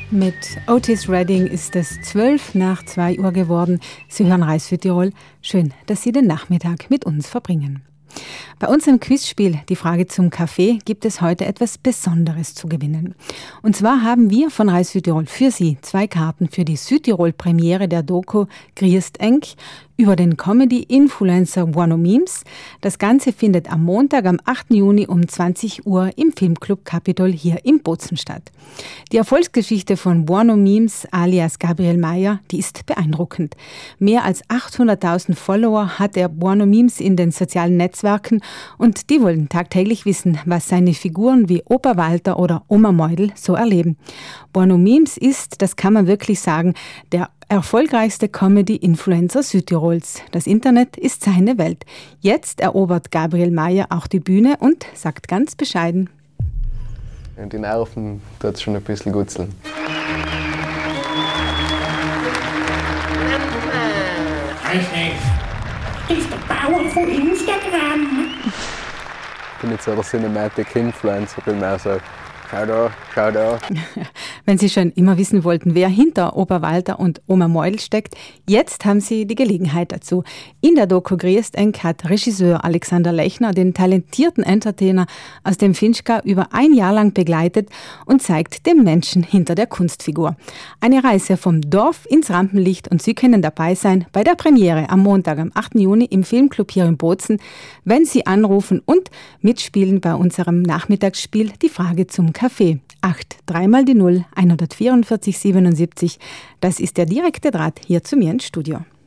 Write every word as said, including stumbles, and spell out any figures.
Mit Otis Redding ist es zwölf nach zwei Uhr geworden. Sie hören Reis für Tirol. Schön, dass Sie den Nachmittag mit uns verbringen. Bei unserem Quizspiel Die Frage zum Kaffee gibt es heute etwas Besonderes zu gewinnen. Und zwar haben wir von Reis Südtirol für Sie zwei Karten für die Südtirol-Premiere der Doku Grüßt Enk über den Comedy-Influencer Buono Memes. Das Ganze findet am Montag, am achten Juni um zwanzig Uhr im Filmclub Capitol hier in Bozen statt. Die Erfolgsgeschichte von Buono Memes alias Gabriel Mayer, die ist beeindruckend. Mehr als achthunderttausend Follower hat der Buono Memes in den sozialen Netzwerken und die wollen tagtäglich wissen, was seine Figuren wie Opa Walter oder Oma Meudl so erleben. Buono Memes ist, das kann man wirklich sagen, der erfolgreichste Comedy-Influencer Südtirols. Das Internet ist seine Welt. Jetzt erobert Gabriel Mayer auch die Bühne und sagt ganz bescheiden: Die Nerven tut es schon ein bisschen gutzeln. Das ist der Bauer von Instagram. Ich bin jetzt so der Cinematic-Influencer, bin mehr so, schau da, schau da. Wenn Sie schon immer wissen wollten, wer hinter Opa Walter und Oma Meudl steckt, jetzt haben Sie die Gelegenheit dazu. In der Doku Grüßt Enk hat Regisseur Alexander Lechner den talentierten Entertainer aus dem Finchgau über ein Jahr lang begleitet und zeigt den Menschen hinter der Kunstfigur. Eine Reise vom Dorf ins Rampenlicht und Sie können dabei sein bei der Premiere am Montag, am achten Juni im Filmclub hier in Bozen, wenn Sie anrufen und mitspielen bei unserem Nachmittagsspiel Die Frage zum Kaffee. acht, dreimal die null, hundertvierundvierzig siebenundsiebzig. Das ist der direkte Draht hier zu mir ins Studio.